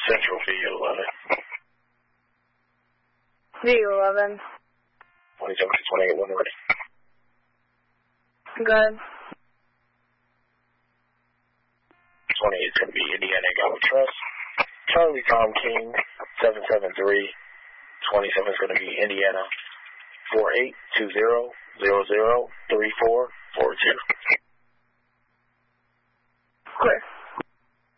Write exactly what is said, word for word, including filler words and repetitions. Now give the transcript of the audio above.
Central V eleven. V eleven. twenty-seven to twenty-eight, one ready. Good. twenty-eight is going to be Indiana Gallup Trust. Charlie Tom King, seven seven three. twenty-seven is going to be Indiana four eight two zero zero zero three four four two. Clear.